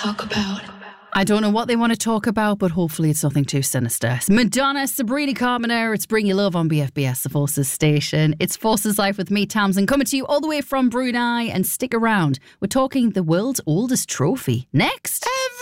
talk about? I don't know what they want to talk about, but hopefully it's nothing too sinister. Madonna, Sabrina Carpenter, it's Bring Your Love on BFBS, the Forces station. It's Forces Life with me, Tamsin, coming to you all the way from Brunei. And stick around, we're talking the world's oldest trophy. Next.